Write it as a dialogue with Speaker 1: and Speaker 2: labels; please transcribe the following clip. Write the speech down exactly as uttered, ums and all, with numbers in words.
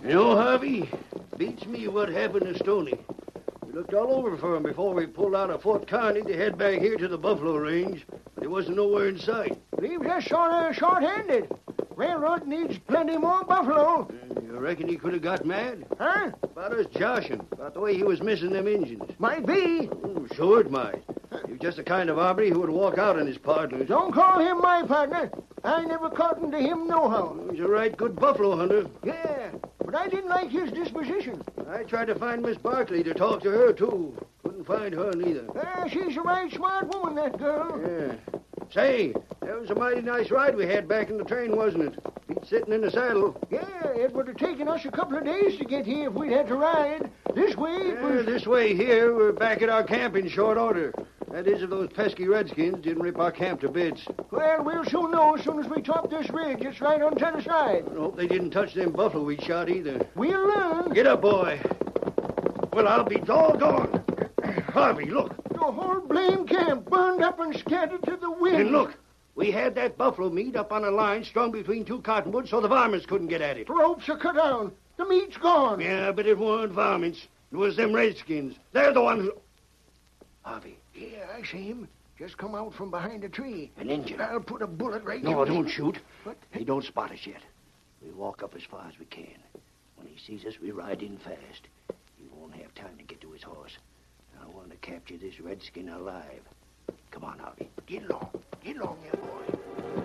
Speaker 1: You know, Harvey, beats me what happened to Stoney. We looked all over for him before we pulled out of Fort Kearney to head back here to the Buffalo Range, but he wasn't nowhere in sight.
Speaker 2: Leaves us sort of short-handed. Railroad needs plenty more buffalo.
Speaker 1: Uh, you reckon he could have got mad?
Speaker 2: Huh?
Speaker 1: About us joshing, about the way he was missing them Injuns.
Speaker 2: Might be.
Speaker 1: Oh, sure it might. He was just the kind of arbor who would walk out on his partners.
Speaker 2: Don't call him my partner. I never cottoned to him nohow.
Speaker 1: He's a right good buffalo hunter.
Speaker 2: Yeah, but I didn't like his disposition.
Speaker 1: I tried to find Miss Barkley to talk to her, too. Couldn't find her neither.
Speaker 2: Uh, she's a right smart woman, that girl.
Speaker 1: Yeah. Say, that was a mighty nice ride we had back in the train, wasn't it? Pete sitting in the saddle.
Speaker 2: Yeah, it would have taken us a couple of days to get here if we'd had to ride. This way, it
Speaker 1: Yeah,
Speaker 2: was...
Speaker 1: this way here, we're back at our camp in short order. That is, if those pesky redskins didn't rip our camp to bits.
Speaker 2: Well, we'll soon know as soon as we top this ridge. It's right on the other side.
Speaker 1: I hope they didn't touch them buffalo we shot either.
Speaker 2: We'll learn.
Speaker 1: Get up, boy. Well, I'll be doggone. Harvey, look.
Speaker 2: The whole blame camp burned up and scattered to the wind.
Speaker 1: And look, we had that buffalo meat up on a line strung between two cottonwoods so the varmints couldn't get at it.
Speaker 2: The ropes are cut down. The meat's gone.
Speaker 1: Yeah, but it weren't varmints. It was them redskins. They're the ones who... Harvey.
Speaker 2: Yeah, I see him. Just come out from behind a tree.
Speaker 1: An Injun.
Speaker 2: I'll put a bullet right
Speaker 1: No,
Speaker 2: in his-
Speaker 1: don't shoot.
Speaker 2: What?
Speaker 1: He don't spot us yet. We walk up as far as we can. When he sees us, we ride in fast. He won't have time to get to his horse. I want to capture this redskin alive. Come on, Harvey.
Speaker 2: Get along. Get along there, boy.